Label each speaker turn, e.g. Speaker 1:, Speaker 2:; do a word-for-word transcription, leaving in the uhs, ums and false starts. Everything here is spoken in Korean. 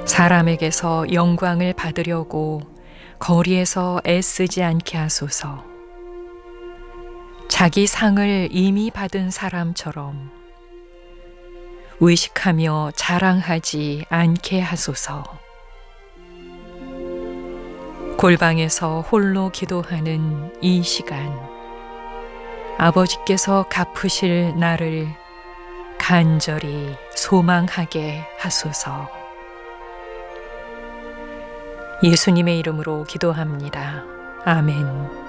Speaker 1: 사람에게서 영광을 받으려고 거리에서 애쓰지 않게 하소서. 자기 상을 이미 받은 사람처럼 의식하며 자랑하지 않게 하소서. 골방에서 홀로 기도하는 이 시간, 아버지께서 갚으실 날을 간절히 소망하게 하소서. 예수님의 이름으로 기도합니다. 아멘.